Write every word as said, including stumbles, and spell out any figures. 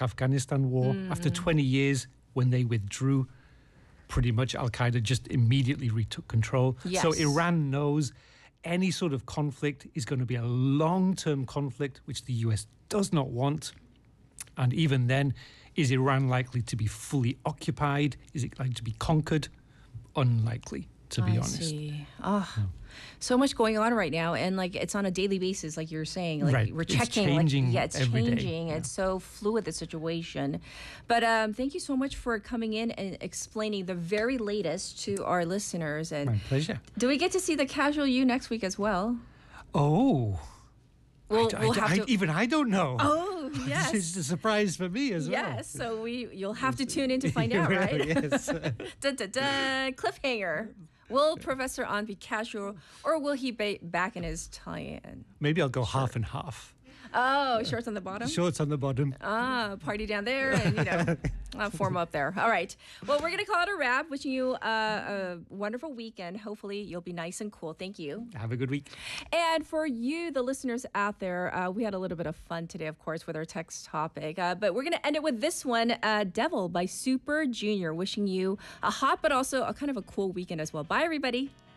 Afghanistan war. Mm. After twenty years, when they withdrew, pretty much Al-Qaeda just immediately retook control. Yes. So Iran knows any sort of conflict is going to be a long-term conflict, which the U S does not want. And even then, is Iran likely to be fully occupied? Is it likely to be conquered? Unlikely, to be I honest. See. Oh, yeah. So much going on right now, and like it's on a daily basis, like you're saying. Like right. we're It's checking. changing like, yeah, it's every day. changing. Yeah. It's so fluid, the situation. But um, thank you so much for coming in and explaining the very latest to our listeners. And my pleasure. Do we get to see the Casual You next week as well? Oh. We'll, I, we'll I, have I, to... even I don't know. Oh, yes. This is a surprise for me as yes, well. Yes, so we you'll have to tune in to find out, right? Yes. Dun, dun, dun. Cliffhanger. Will Professor An be casual, or will he be back in his tie-in? Maybe I'll go Sure. half and half. Oh, shorts on the bottom? Shorts on the bottom. Ah, party down there and, you know, uh, form up there. All right. Well, we're going to call it a wrap. Wishing you uh, a wonderful weekend. Hopefully you'll be nice and cool. Thank you. Have a good week. And for you, the listeners out there, uh, we had a little bit of fun today, of course, with our text topic. Uh, but we're going to end it with this one, uh, Devil by Super Junior. Wishing you a hot but also a kind of a cool weekend as well. Bye, everybody.